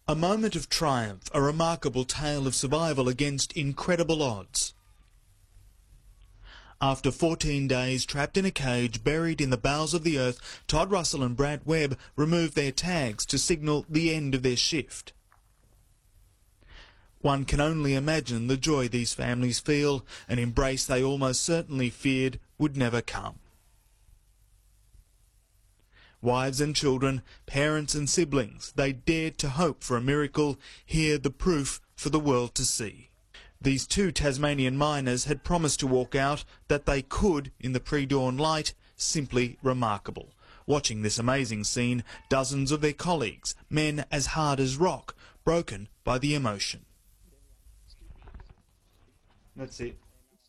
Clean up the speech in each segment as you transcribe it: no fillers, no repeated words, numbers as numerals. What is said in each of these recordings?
A moment of triumph, a remarkable tale of survival against incredible odds. After 14 days trapped in a cage buried in the bowels of the earth, Todd Russell and Brad Webb removed their tags to signal the end of their shift. One can only imagine the joy these families feel, an embrace they almost certainly feared would never come. Wives and children, parents and siblings, they dared to hope for a miracle, here the proof for the world to see. These two Tasmanian miners had promised to walk out, that they could in the pre-dawn light, simply remarkable. Watching this amazing scene, dozens of their colleagues, men as hard as rock, broken by the emotion. That's it.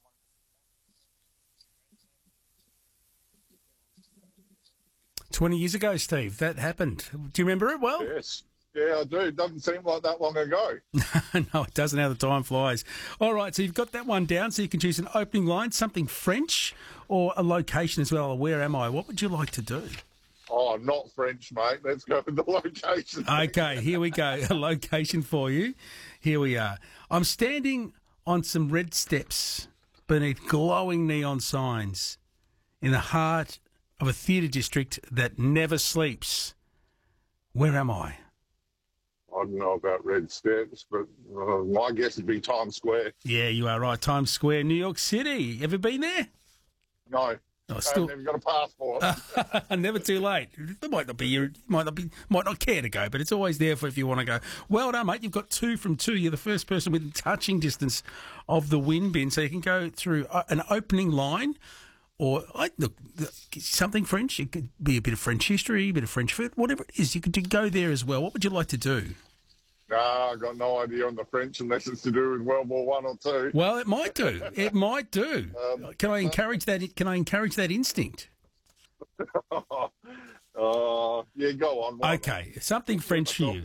"20 years ago, Steve, that happened. Do you remember it well?" Yes. Yeah, I do. It doesn't seem like that long ago. No, it doesn't. How the time flies. All right, so you've got that one down, so you can choose an opening line, something French, or a location as well. Where am I? What would you like to do? Oh, not French, mate. Let's go with the location. Okay, here we go. A location for you. Here we are. I'm standing on some red steps beneath glowing neon signs in the heart of a theatre district that never sleeps. Where am I? I don't know about red steps, but my guess would be Times Square. Yeah, you are right. Times Square, New York City. Ever been there? No. Oh, I haven't even got a passport. Never too late. It might not care to go, but it's always there for if you want to go. Well done, mate. You've got 2 from 2. You're the first person within touching distance of the win bin, so you can go through an opening line. Or, look, something French. It could be a bit of French history, a bit of French food, whatever it is. You could go there as well. What would you like to do? Nah, I've got no idea on the French unless it's to do with World War One or Two. Well, it might do. It might do. Can I encourage that? Can I encourage that instinct? Yeah, go on. Okay, something French for you.